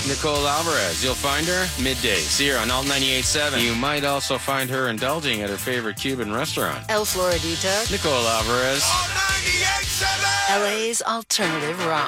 Nicole Alvarez. You'll find her midday. See her on Alt 98.7. You might also find her indulging at her favorite Cuban restaurant. El Floridito. Nicole Alvarez. LA's alternative rock.